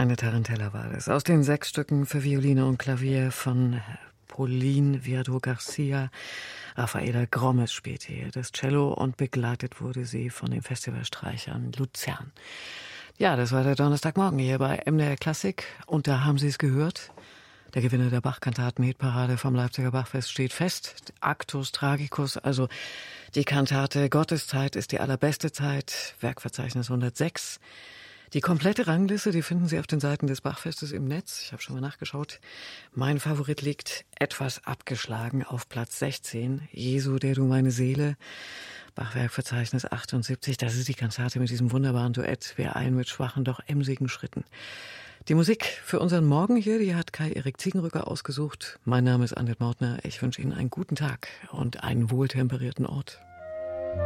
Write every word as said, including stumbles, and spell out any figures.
Eine Tarantella war das. Aus den sechs Stücken für Violine und Klavier von Pauline Viardot-Garcia. Raffaella Grommes spielte hier das Cello und begleitet wurde sie von den Festivalstreichern Luzern. Ja, das war der Donnerstagmorgen hier bei M D R Klassik. Und da haben Sie es gehört. Der Gewinner der Bach-Kantaten-Hitparade vom Leipziger Bachfest steht fest. Actus Tragicus, also die Kantate Gotteszeit ist die allerbeste Zeit. Werkverzeichnis hundertsechs. Die komplette Rangliste, die finden Sie auf den Seiten des Bachfestes im Netz. Ich habe schon mal nachgeschaut. Mein Favorit liegt etwas abgeschlagen auf Platz sechzehn. Jesu, der du meine Seele. Bachwerkverzeichnis achtundsiebzig. Das ist die Kantate mit diesem wunderbaren Duett. Wer ein mit schwachen, doch emsigen Schritten. Die Musik für unseren Morgen hier, die hat Kai-Erik Ziegenrücker ausgesucht. Mein Name ist Annette Mautner. Ich wünsche Ihnen einen guten Tag und einen wohltemperierten Ort.